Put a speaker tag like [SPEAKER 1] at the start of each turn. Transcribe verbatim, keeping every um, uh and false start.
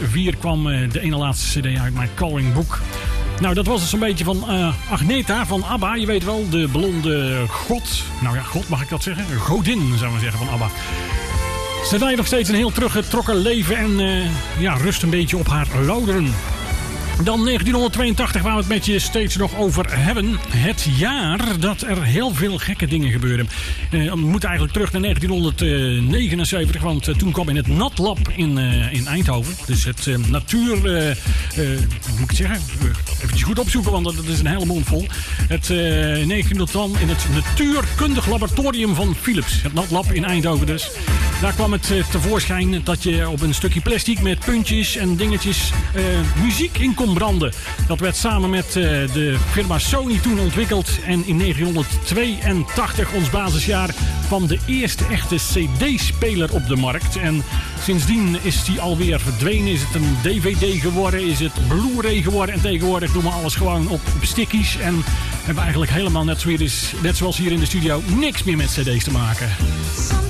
[SPEAKER 1] vier kwam uh, de ene laatste cd uit, My Coloring Book. Nou, dat was het zo'n beetje van uh, Agneta van ABBA. Je weet wel, de blonde god. Nou ja, god mag ik dat zeggen? Godin, zou ik zeggen, van ABBA. Ze leidt nog steeds een heel teruggetrokken leven en uh, ja, rust een beetje op haar lauderen. Dan negentienhonderdtweeëntachtig, waar we het met je steeds nog over hebben. Het jaar dat er heel veel gekke dingen gebeuren. Uh, we moeten eigenlijk terug naar negentienhonderdnegenenzeventig. Want uh, toen kwam in het Natlab in, uh, in Eindhoven. Dus het uh, natuur... Uh, uh, hoe moet ik het zeggen? Uh, even goed opzoeken, want dat is een hele mond vol. Het uh, negentienhonderd in het Natuurkundig Laboratorium van Philips. Het Natlab in Eindhoven dus. Daar kwam het uh, tevoorschijn dat je op een stukje plastic met puntjes en dingetjes uh, muziek in kon branden. Dat werd samen met uh, de firma Sony toen ontwikkeld. En in negentienhonderdtweeëntachtig, ons basisjaar, kwam de eerste echte cd-speler op de markt. En sindsdien is die alweer verdwenen. Is het een D V D geworden? Is het Blu-ray geworden? En tegenwoordig doen we alles gewoon op, op stickies. En hebben we eigenlijk helemaal net zoals, net zoals hier in de studio niks meer met cd's te maken.